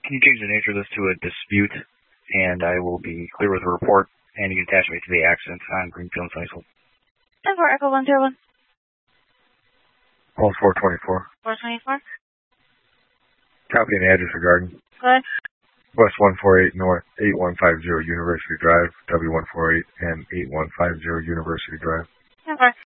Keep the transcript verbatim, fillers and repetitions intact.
Can you change the nature of this to a dispute, and I will be clear with a report, and you can attach me to the accident on Greenfield and Sunnyville. ten four Echo one zero one. Pulse four twenty-four. four twenty-four. Copy an address regarding. Go ahead. West one forty-eight North, eight one five zero University Drive, W one forty-eight and eight one five zero University Drive. ten four.